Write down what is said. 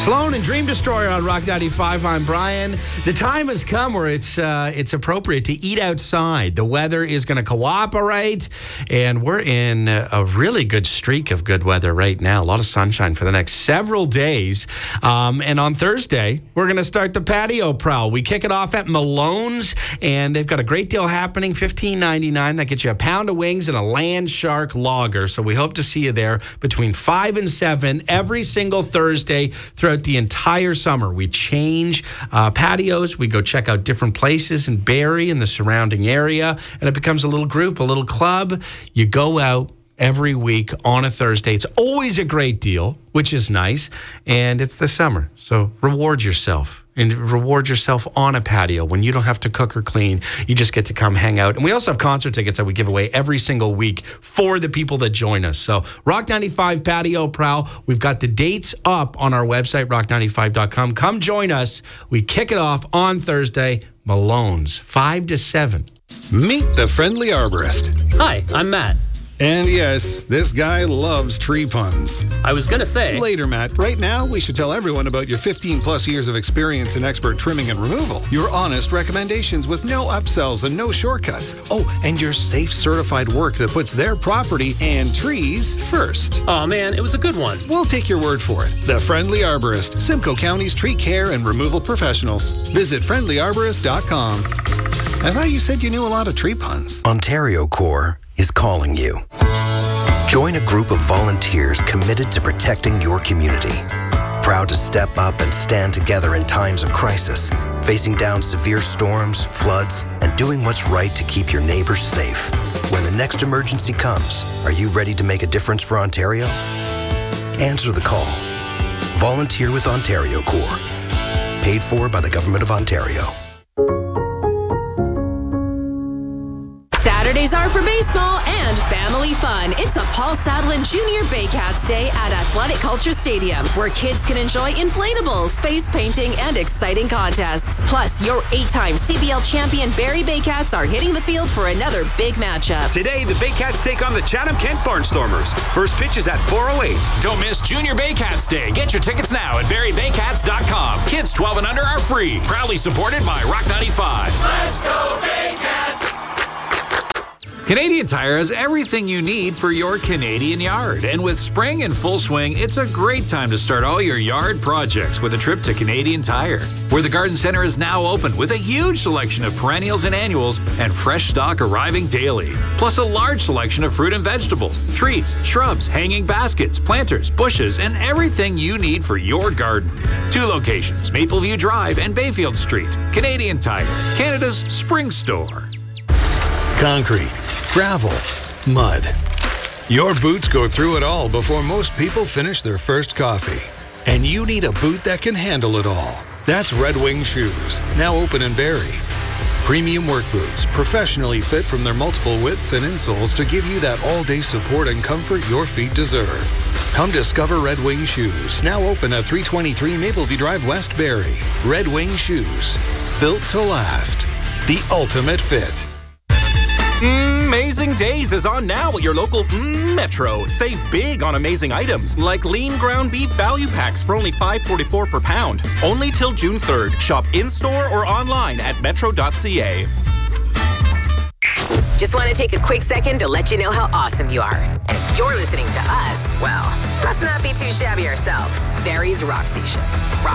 Sloan and Dream Destroyer on Rock 95. I'm Brian. The time has come where it's appropriate to eat outside. The weather is going to cooperate, and we're in a really good streak of good weather right now. A lot of sunshine for the next several days. And on Thursday, we're going to start the patio prowl. We kick it off at Malone's, and they've got a great deal happening, $15.99. That gets you a pound of wings and a Land Shark lager. So we hope to see you there between 5 and 7 every single Thursday throughout the entire summer. We change patios. We go check out different places in Barrie and the surrounding area, and it becomes a little group, a little club. You go out every week on a Thursday. It's always a great deal, which is nice, and it's the summer, so reward yourself. And reward yourself on a patio when you don't have to cook or clean. You just get to come hang out. And we also have concert tickets that we give away every single week for the people that join us. So Rock 95 Patio Prowl. We've got the dates up on our website, rock95.com. Come join us. We kick it off on Thursday. Malone's, 5 to 7. Meet the Friendly Arborist. Hi, I'm Matt. And yes, this guy loves tree puns. I was going to say... Later, Matt. Right now, we should tell everyone about your 15-plus years of experience in expert trimming and removal. Your honest recommendations with no upsells and no shortcuts. Oh, and your safe, certified work that puts their property and trees first. Oh man, it was a good one. We'll take your word for it. The Friendly Arborist, Simcoe County's tree care and removal professionals. Visit friendlyarborist.com. I thought you said you knew a lot of tree puns. Ontario Corps is calling you. Join a group of volunteers committed to protecting your community. Proud to step up and stand together in times of crisis, facing down severe storms, floods, and doing what's right to keep your neighbors safe. When the next emergency comes, are you ready to make a difference for Ontario? Answer the call. Volunteer with Ontario Corps. Paid for by the Government of Ontario. Saturdays are for baseball and family fun. It's a Paul Sadlin Jr. Baycats Day at Athletic Culture Stadium, where kids can enjoy inflatables, face painting, and exciting contests. Plus, your 8-time CBL champion Barrie Baycats are hitting the field for another big matchup. Today, the Baycats take on the Chatham-Kent Barnstormers. First pitch is at 4:08. Don't miss Junior Baycats Day. Get your tickets now at barriebaycats.com. Kids 12 and under are free. Proudly supported by Rock 95. Let's go Baycats! Canadian Tire has everything you need for your Canadian yard. And with spring in full swing, it's a great time to start all your yard projects with a trip to Canadian Tire, where the garden center is now open with a huge selection of perennials and annuals and fresh stock arriving daily. Plus a large selection of fruit and vegetables, trees, shrubs, hanging baskets, planters, bushes, and everything you need for your garden. 2 locations, Mapleview Drive and Bayfield Street. Canadian Tire, Canada's spring store. Concrete, gravel, mud. Your boots go through it all before most people finish their first coffee. And you need a boot that can handle it all. That's Red Wing Shoes, now open in Barrie. Premium work boots, professionally fit from their multiple widths and insoles to give you that all-day support and comfort your feet deserve. Come discover Red Wing Shoes, now open at 323 Mapleview Drive, West Barrie. Red Wing Shoes, built to last. The ultimate fit. Amazing Days is on now at your local Metro. Save big on amazing items like lean ground beef value packs for only $5.44 per pound. Only till June 3rd. Shop in-store or online at metro.ca. Just want to take a quick second to let you know how awesome you are. And if you're listening to us, well, must not be too shabby ourselves. Barrie's Rock Station. Rock